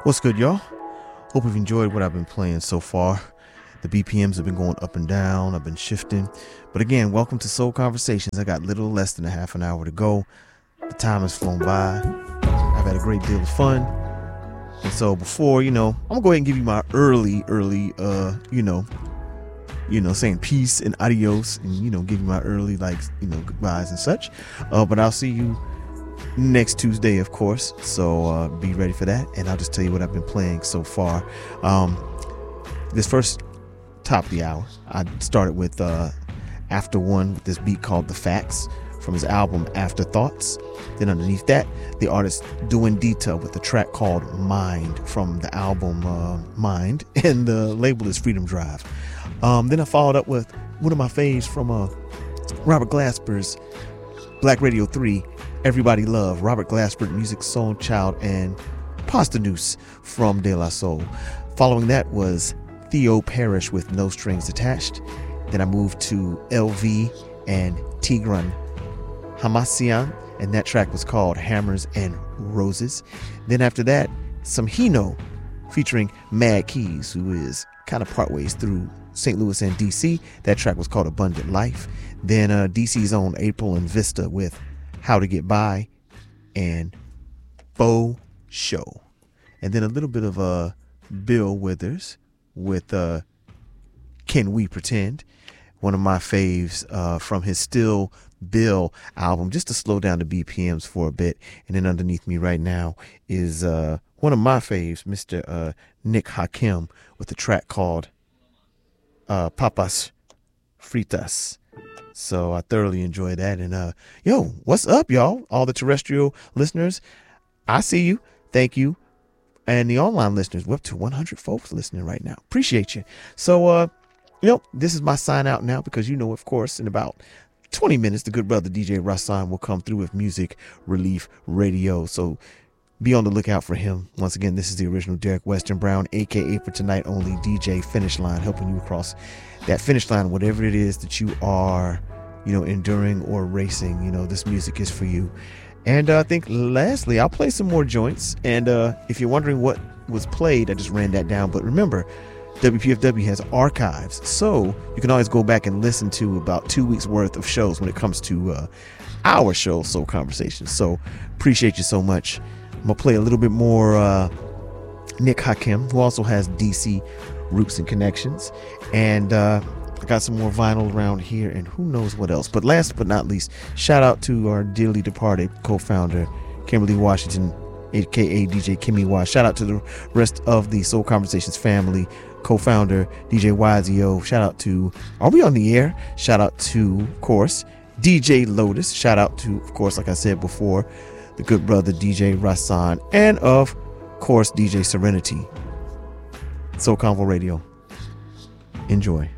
What's good, y'all? Hope you've enjoyed what I've been playing so far. The BPMs have been going up and down. I've been shifting. But again, welcome to Soul Conversations. I got little less than a half an hour to go. The time has flown by. I've had a great deal of fun. And so before, I'm going to go ahead and give you my early, saying peace and adios and, give you my early, goodbyes and such. But I'll see you next Tuesday, of course. So be ready for that. And I'll just tell you what I've been playing so far. This first top of the hour, I started with After One with this beat called The Facts from his album Afterthoughts. Then underneath that, the artist Doing Dita with a track called Mind from the album Mind, and the label is Freedom Drive. Then I followed up with one of my faves from Robert Glasper's Black Radio 3, Everybody Love, Robert Glasper, Music Soul Child, and Posdnuos from De La Soul. Following that was Theo Parrish with No Strings Attached. Then I moved to LV and Tigran Hamasyan, and that track was called Hammers and Roses. Then after that, some Hino featuring Mad Keys, who is kind of partways through St. Louis and DC. That track was called Abundant Life. Then DC's own April and Vista with How to Get By and Bo Show. And then a little bit of Bill Withers with Can We Pretend, one of my faves from his Still Bill album, just to slow down the BPMs for a bit. And then underneath me right now is one of my faves, Mr. Nick Hakim, with a track called Papas Fritas. So I thoroughly enjoy that. And what's up, y'all? All the terrestrial listeners, I see you. Thank you. And the online listeners, we're up to 100 folks listening right now. Appreciate you. So, this is my sign out now because, of course, in about 20 minutes, the good brother DJ Rasan will come through with Music Relief Radio. So be on the lookout for him. Once again, this is the original Derek Weston Brown, a.k.a. for tonight only DJ Finish Line, helping you across that finish line, whatever it is that you are, enduring or racing. This music is for you. And I think lastly, I'll play some more joints. And if you're wondering what was played, I just ran that down. But remember, WPFW has archives, so you can always go back and listen to about 2 weeks worth of shows when it comes to our show, Soul Conversations. So appreciate you so much. I'm gonna play a little bit more Nick Hakim, who also has DC roots and connections, and I got some more vinyl around here and who knows what else. But last but not least, shout out to our dearly departed co-founder Kimberly Washington, aka DJ Kimmy Wash. Shout out to the rest of the Soul Conversations family, co-founder DJ YZO. Shout out to Are We On The Air? Shout out to, of course, DJ Lotus. Shout out to, of course, like I said before, the good brother DJ Rasan, and of course DJ Serenity. Soul Convo Radio. Enjoy.